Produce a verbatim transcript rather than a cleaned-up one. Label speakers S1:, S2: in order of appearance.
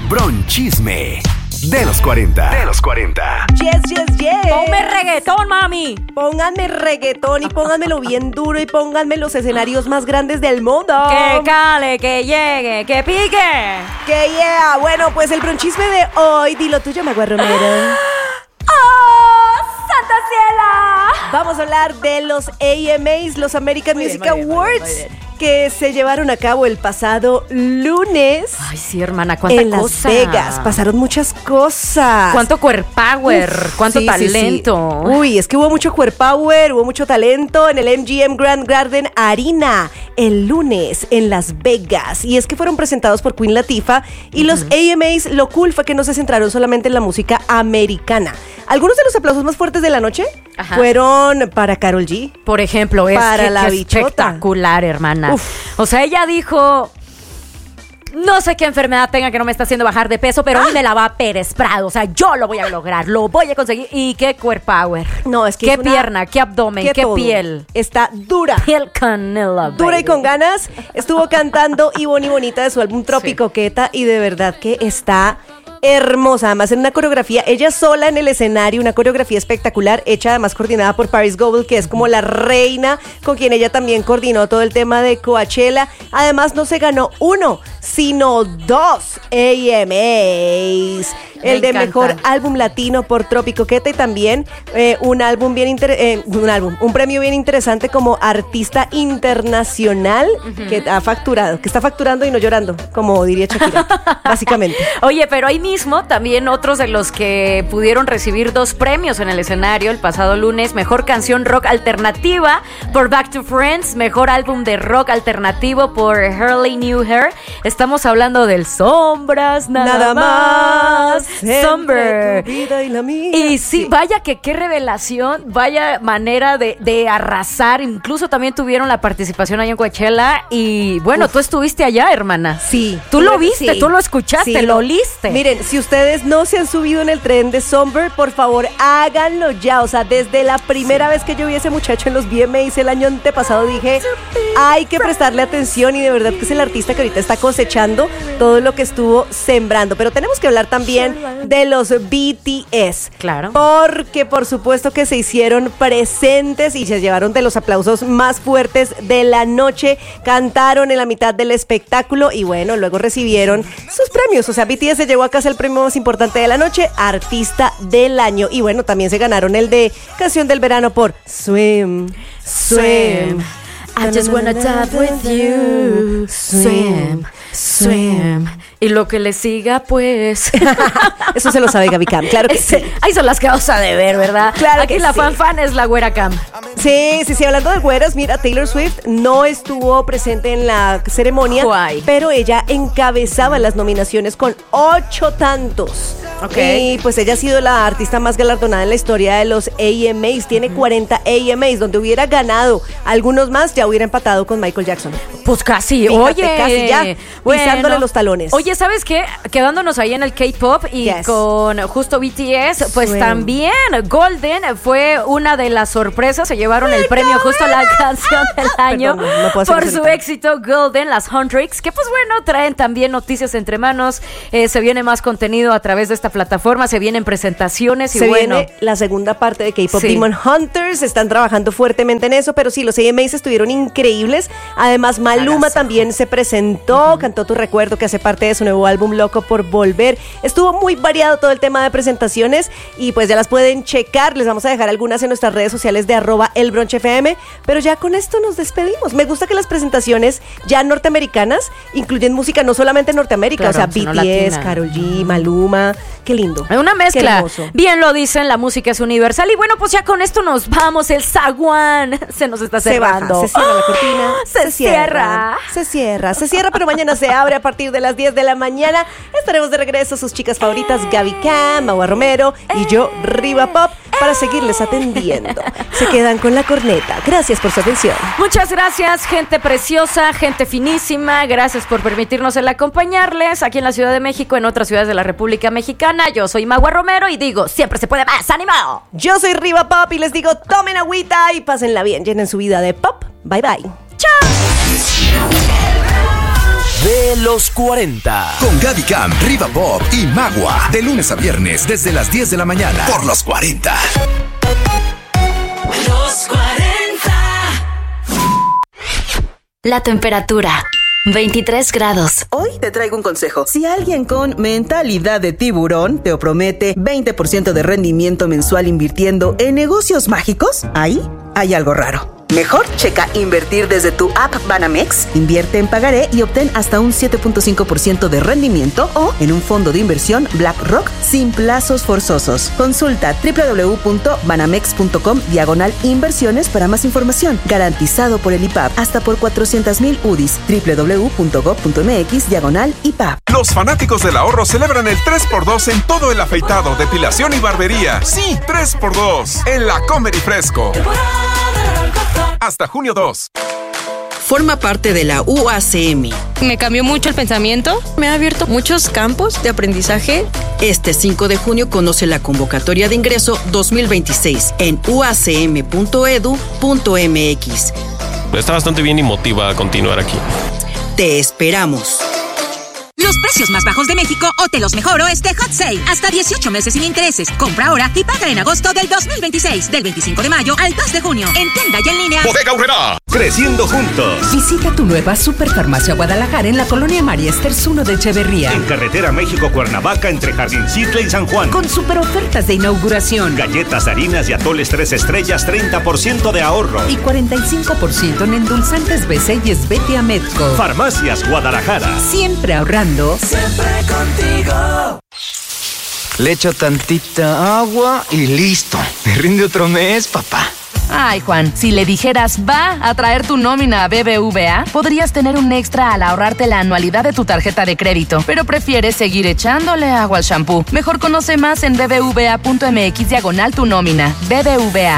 S1: Bronchisme de los cuarenta. De los cuarenta.
S2: Yes, yes, yes.
S3: Ponme reggaetón, mami.
S2: Pónganme reggaetón y pónganmelo bien duro y pónganme los escenarios más grandes del mundo.
S3: Que cale, que llegue, que pique.
S2: Que yeah. Bueno, pues el bronchisme de hoy, dilo tuyo, Magua Romero.
S3: ¡Oh, Santa Ciela!
S2: Vamos a hablar de los A M As, los American
S3: Muy bien,
S2: Music
S3: muy bien,
S2: Awards,
S3: muy bien, muy bien.
S2: que se llevaron a cabo el pasado lunes.
S3: Ay, sí, hermana, cuánta
S2: en
S3: cosa.
S2: Las Vegas. Pasaron muchas cosas.
S3: Cuánto core power,
S2: Uf,
S3: cuánto
S2: sí, sí,
S3: talento.
S2: sí. Uy, es que hubo mucho core power, hubo mucho talento en el M G M Grand Garden Arena el lunes en Las Vegas. Y es que fueron presentados por Queen Latifah y uh-huh. los A M As, lo cool fue que no se centraron solamente en la música americana. Algunos de los aplausos más fuertes de la noche Ajá. fueron para Karol G.
S3: Por ejemplo, es
S2: para
S3: que,
S2: la
S3: que
S2: bichota.
S3: Espectacular, hermana.
S2: Uf.
S3: O sea, ella dijo... No sé qué enfermedad tenga que no me está haciendo bajar de peso, pero a mí me la va a Pérez Prado. O sea, yo lo voy a lograr, lo voy a conseguir. Y qué core power.
S2: No, es que
S3: qué
S2: es una,
S3: pierna, qué abdomen, qué, qué piel.
S2: Está dura.
S3: Piel canela,
S2: Dura
S3: baby.
S2: Y con ganas. Estuvo cantando Y Bonita Bonita de su álbum Tropicoqueta sí. Y de verdad que está hermosa, además en una coreografía, ella sola en el escenario, una coreografía espectacular, hecha además coordinada por Paris Goebel, que es como la reina, con quien ella también coordinó todo el tema de Coachella. Además no se ganó uno, sino dos A M As. El de mejor álbum latino por Tropicoqueta y también eh, un álbum bien inter- eh, un álbum, un premio bien interesante como artista internacional uh-huh. que ha facturado, que está facturando y no llorando, como diría Shakira, básicamente.
S3: Oye, pero ahí mismo también otros de los que pudieron recibir dos premios en el escenario el pasado lunes: mejor canción rock alternativa por Back to Friends, mejor álbum de rock alternativo por Hurley New Hair. Estamos hablando del Sombras, nada, nada más. Somber.
S2: Tu vida y la mía.
S3: Y sí, sí, vaya que qué revelación, vaya manera de, de arrasar. Incluso también tuvieron la participación allá en Coachella. Y bueno, Uf. tú estuviste allá, hermana.
S2: Sí.
S3: Tú lo viste,
S2: sí.
S3: tú lo escuchaste,
S2: sí,
S3: lo oliste.
S2: Miren, si ustedes no se han subido en el tren de Somber, por favor, háganlo ya. O sea, desde la primera sí. vez que yo vi a ese muchacho en los V M As el año antepasado, dije, hay que prestarle atención. Y de verdad que es el artista que ahorita está cosechando todo lo que estuvo sembrando. Pero tenemos que hablar también de los B T S.
S3: Claro.
S2: Porque por supuesto que se hicieron presentes y se llevaron de los aplausos más fuertes de la noche. Cantaron en la mitad del espectáculo y bueno, luego recibieron sus premios. O sea, B T S se llevó a casa el premio más importante de la noche, Artista del Año. Y bueno, también se ganaron el de Canción del Verano por Swim. Swim.
S3: I just wanna dive with you. Swim. Swim. Y lo que le siga, pues.
S2: Eso se lo sabe Gaby Cam, claro que
S3: Ese,
S2: sí.
S3: Ahí son las que vamos a de ver, ¿verdad?
S2: Claro
S3: Aquí
S2: que
S3: la
S2: sí.
S3: fan fan es la güera Cam.
S2: Sí, sí, sí, hablando de güeras, mira, Taylor Swift no estuvo presente en la ceremonia,
S3: Guay.
S2: pero ella encabezaba las nominaciones con ocho tantos.
S3: Okay.
S2: Y pues ella ha sido la artista más galardonada en la historia de los A M As. Tiene cuarenta A M As, donde hubiera ganado algunos más, ya hubiera empatado con Michael Jackson.
S3: Pues casi,
S2: Fíjate,
S3: oye.
S2: casi ya,
S3: bueno.
S2: pisándole los talones.
S3: Oye, ¿sabes qué? Quedándonos ahí en el K-pop y
S2: Yes.
S3: con justo B T S, pues
S2: Swim.
S3: también Golden fue una de las sorpresas. Se llevaron el premio justo a la canción del año.
S2: Perdón, no puedo hacer
S3: por
S2: eso
S3: su
S2: ahorita.
S3: éxito Golden, las Hundreds, que pues bueno, traen también noticias entre manos. Eh, se viene más contenido a través de esta plataforma, se vienen presentaciones y
S2: Se
S3: bueno.
S2: viene la segunda parte de K-Pop
S3: Sí.
S2: Demon Hunters, están trabajando fuertemente en eso, pero sí, los A M As estuvieron increíbles. Además, Maluma
S3: Alazo.
S2: también se presentó, uh-huh. cantó Tu Recuerdo, que hace parte de su nuevo álbum Loco por Volver. Estuvo muy variado todo el tema de presentaciones y pues ya las pueden checar. Les vamos a dejar algunas en nuestras redes sociales de arroba elbronchefm, pero ya con esto nos despedimos. Me gusta que las presentaciones ya norteamericanas incluyen música no solamente en Norteamérica,
S3: Claro,
S2: o sea,
S3: sino
S2: B T S,
S3: latina.
S2: Karol G, Maluma, qué lindo.
S3: Una mezcla.
S2: hermoso.
S3: Bien lo dicen, la música es universal. Y bueno, pues ya con esto nos vamos. El zaguán se nos está
S2: Se
S3: cerrando.
S2: baja, se cierra la cortina.
S3: Se cierra.
S2: Se cierra, se cierra, pero mañana se abre a partir de las diez de la mañana. Estaremos de regreso, sus chicas favoritas, Gaby Cam, Magua Romero y yo, Riva Pop, para seguirles atendiendo. Se quedan con la corneta. Gracias por su atención.
S3: Muchas gracias, gente preciosa, gente finísima. Gracias por permitirnos el acompañarles aquí en la Ciudad de México, en otras ciudades de la República Mexicana. Yo soy Magua Romero y digo, siempre se puede más. ¡Ánimo!
S2: Yo soy Riva Pop y les digo, tomen agüita y pásenla bien. Llenen su vida de pop. Bye, bye.
S3: ¡Chao!
S1: de los cuarenta.
S4: Con Gaby Cam, Riva Pop y Magua. De lunes a viernes desde las diez de la mañana. Por los cuarenta.
S5: Los cuarenta.
S6: La temperatura. veintitrés grados.
S7: Hoy te traigo un consejo. Si alguien con mentalidad de tiburón te promete veinte por ciento de rendimiento mensual invirtiendo en negocios mágicos, ahí hay algo raro. Mejor checa invertir desde tu app Banamex, invierte en pagaré y obtén hasta un siete punto cinco por ciento de rendimiento o en un fondo de inversión BlackRock sin plazos forzosos. Consulta www.banamex.com diagonal inversiones para más información. Garantizado por el I P A B hasta por cuatrocientos mil U D I S. www.gov.mx diagonal I P A B.
S8: Los fanáticos del ahorro celebran el tres por dos en todo el afeitado, depilación y barbería. Sí, tres por dos en la Comer y Fresco. Hasta junio dos.
S9: Forma parte de la U A C M.
S10: Me cambió mucho el pensamiento, me ha abierto muchos campos de aprendizaje.
S9: Este cinco de junio conoce la convocatoria de ingreso dos mil veintiséis en u a c m punto e d u punto m x.
S11: Está bastante bien y motiva a continuar aquí.
S9: Te esperamos.
S12: Los precios más bajos de México o te los mejoro este Hot Sale. Hasta dieciocho meses sin intereses. Compra ahora y paga en agosto del dos mil veintiséis. Del veinticinco de mayo al dos de junio. En tienda y en línea.
S1: Bodega Aurrerá. Creciendo juntos.
S13: Visita tu nueva Superfarmacia Guadalajara en la colonia María Esters uno de Echeverría.
S14: En carretera México-Cuernavaca entre Jardincitle y San Juan.
S13: Con super ofertas de inauguración.
S14: Galletas, harinas y atoles tres estrellas, treinta por ciento de ahorro.
S13: Y cuarenta y cinco por ciento en endulzantes B C y Esbetia Medco.
S14: Farmacias Guadalajara.
S13: Siempre ahorrando.
S5: Siempre contigo.
S15: Le echo tantita agua y listo. Me rinde otro mes, papá.
S16: Ay, Juan, si le dijeras va a traer tu nómina a B B V A, podrías tener un extra al ahorrarte la anualidad de tu tarjeta de crédito, pero prefieres seguir echándole agua al shampoo. Mejor conoce más en bbva.mx diagonal tu nómina. B B V A.